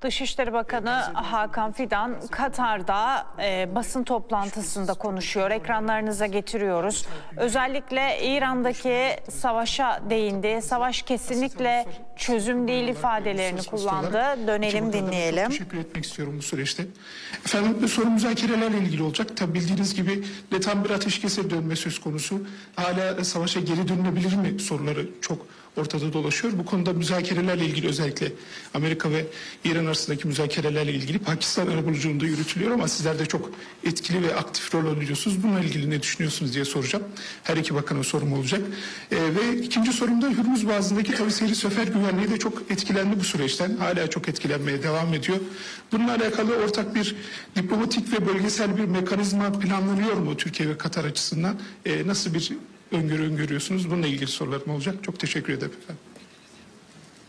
Dışişleri Bakanı Hakan Fidan Katar'da basın toplantısında konuşuyor. Ekranlarınıza getiriyoruz. Özellikle İran'daki savaşa değindi. Savaş kesinlikle çözüm değil ifadelerini kullandı. Dönelim dinleyelim. Teşekkür etmek istiyorum bu süreçte. Efendim, sorun müzakerelerle ilgili olacak. Tabi bildiğiniz gibi tam bir ateşkese dönme söz konusu. Hala savaşa geri dönülebilir mi soruları çok ortada dolaşıyor. Bu konuda müzakerelerle ilgili, özellikle Amerika ve İran arasındaki müzakerelerle ilgili Pakistan arabuluculuğunda yürütülüyor ama sizler de çok etkili ve aktif rol alıyorsunuz. Bununla ilgili ne düşünüyorsunuz diye soracağım. Her iki bakana sorum olacak. Ve ikinci sorumda Hürmüz Boğazı'ndaki tabii seyri sefer güvenliği de çok etkilendi bu süreçten. Hala çok etkilenmeye devam ediyor. Bununla alakalı ortak bir diplomatik ve bölgesel bir mekanizma planlanıyor mu Türkiye ve Katar açısından? Nasıl bir öngörüyorsunuz? Bununla ilgili sorularım olacak. Çok teşekkür ederim efendim.